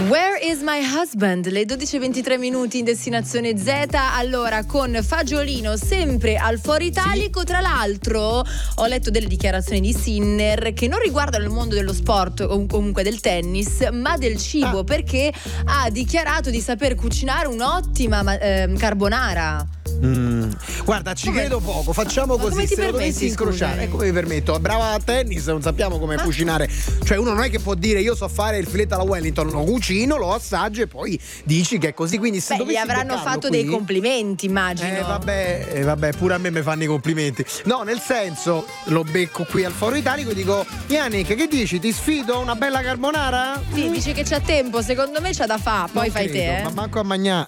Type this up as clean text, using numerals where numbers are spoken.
Where is my husband? Le 12:23 in destinazione Z. Allora, con Fagiolino sempre al Foro Italico. Sì. Tra l'altro ho letto delle dichiarazioni di Sinner che non riguardano il mondo dello sport o comunque del tennis, ma del cibo, perché ha dichiarato di saper cucinare un'ottima carbonara. Guarda, ci credo poco. Facciamo così. Come ti se lo dovessi incrociare, come mi permetto? Brava a tennis, non sappiamo come cucinare. Cioè, uno non è che può dire io so fare il filetto alla Wellington, lo cucino, lo assaggio e poi dici che è così. Quindi se gli avranno fatto dei complimenti, immagino. Vabbè, pure a me mi fanno i complimenti. No, nel senso, lo becco qui al Foro Italico e dico: Yannick, che dici? Ti sfido una bella carbonara? Sì, dice che c'ha tempo, secondo me c'ha da fa, poi fai te. Ma manco a magnà.